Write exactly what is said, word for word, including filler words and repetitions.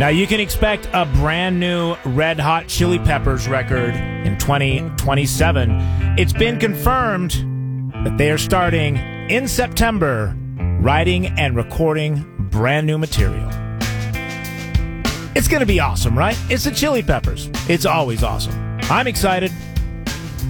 Now, you can expect a brand new Red Hot Chili Peppers record in twenty twenty-seven. It's been confirmed that they are starting in September writing and recording brand new material. It's going to be awesome, right? It's the Chili Peppers. It's always awesome. I'm excited.